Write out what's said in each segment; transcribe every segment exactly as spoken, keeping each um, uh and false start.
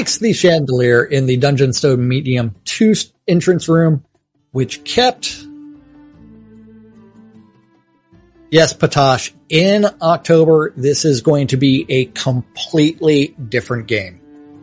fixed the chandelier in the Dungeon Stone Medium two entrance room, which kept... Yes, Patosh, in October, this is going to be a completely different game.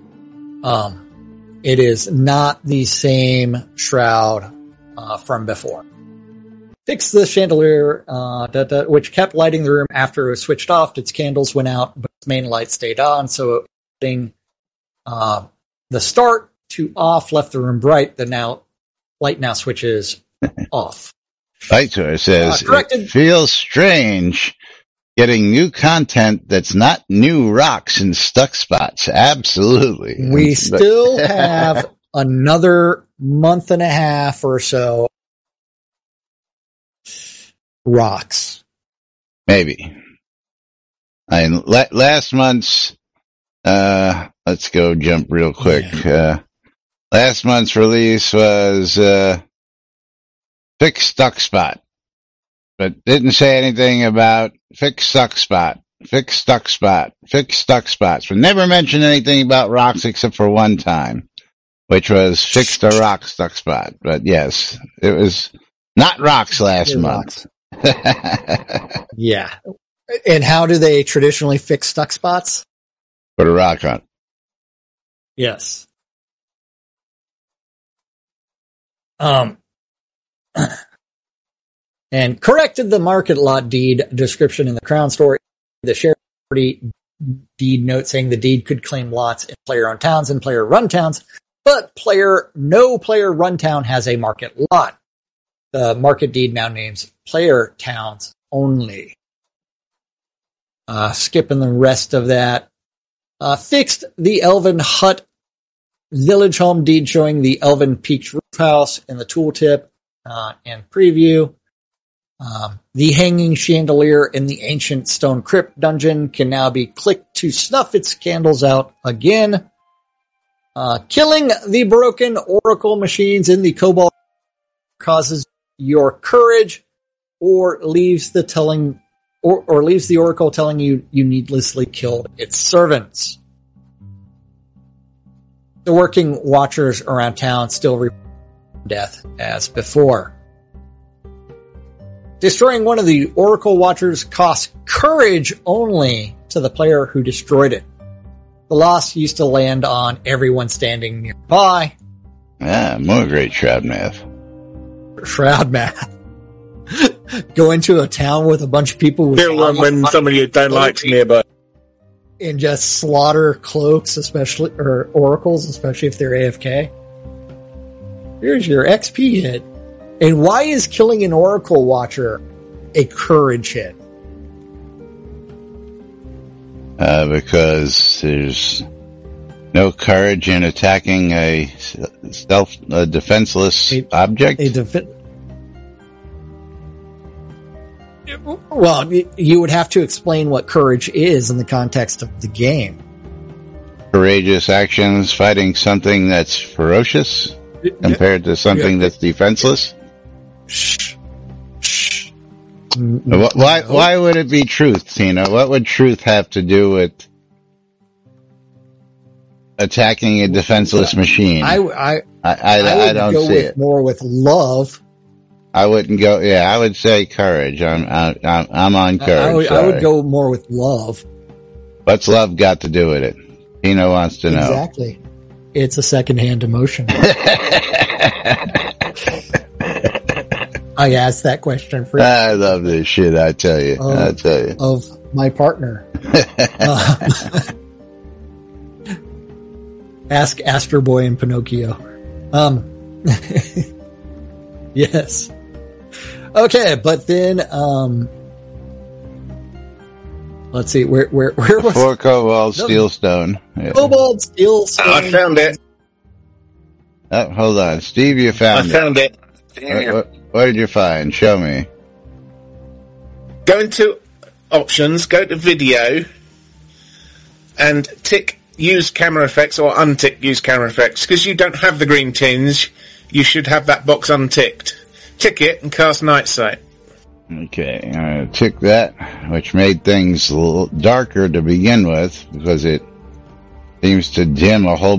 Um, it is not the same Shroud uh, from before. Fixed the chandelier, uh, da, da, which kept lighting the room after it was switched off. Its candles went out, but its main light stayed on, so it, uh, the start to off left the room bright. The now light now switches off. Lightor says, uh, it feels strange getting new content that's not new rocks and stuck spots. Absolutely. We still have another month and a half or so. Rocks. Maybe. I mean, la- last month's, uh, let's go jump real quick. Yeah. Uh, last month's release was, uh, Fix Stuck Spot, but didn't say anything about Fix Stuck Spot, Fix Stuck Spot, Fix Stuck Spots, but never mentioned anything about rocks except for one time, which was Fix the Rock Stuck Spot. But yes, it was not rocks last month. Rocks. Yeah. And how do they traditionally fix stuck spots? Put a rock on. Yes. Um, and corrected the market lot deed description in the Crown Store. The share property deed note saying the deed could claim lots in player-owned towns and player-run towns, but player no player-run town has a market lot. The market deed now names player towns only. Uh, skipping the rest of that. Uh, fixed the Elven Hut village home deed showing the Elven Peaked Roof House in the tooltip uh, and preview. Um, the hanging chandelier in the ancient stone crypt dungeon can now be clicked to snuff its candles out again. Uh, killing the broken oracle machines in the Cobalt causes your courage or leaves the telling or, or leaves the oracle telling you you needlessly killed its servants. The working watchers around town still report death as before. Destroying one of the oracle watchers costs courage only to the player who destroyed it. The loss used to land on everyone standing nearby. Ah, more great Shroud math. Shroud math. Go into a town with a bunch of people with kill one when somebody you don't like's nearby. And just slaughter cloaks, especially, or oracles, especially if they're A F K. Here's your X P hit. And why is killing an oracle watcher a courage hit? Uh, because there's no courage in attacking a stealth, a defenseless a, object. A defi- well, you would have to explain what courage is in the context of the game. Courageous actions fighting something that's ferocious compared to something yeah. that's defenseless. Shh. Shh. Why, why would it be truth, Tina? What would truth have to do with attacking a defenseless machine? I, I, I, I, I, I don't go see with it. More with love. I wouldn't go, yeah, I would say courage. I'm, I'm, I'm on courage. I would, I would go more with love. What's love got to do with it? Tina wants to know. Exactly. It's a secondhand emotion. I asked that question for you. I love this shit, I tell you. Of, I tell you. Of my partner. uh, ask Astro Boy and Pinocchio. Um, yes. Okay, but then, um, let's see, where, where, where was Before Cobalt Steelstone. Yeah. Cobalt Steelstone. Oh, I found it. Oh, hold on. Steve, you found I it. I found it. What, what, what did you find? Show me. Go into options, go to video, and tick use camera effects or untick use camera effects. Because you don't have the green tinge, you should have that box unticked. Tick it and cast Night Sight. Okay, I'm going to tick that, which made things a little darker to begin with, because it seems to dim a whole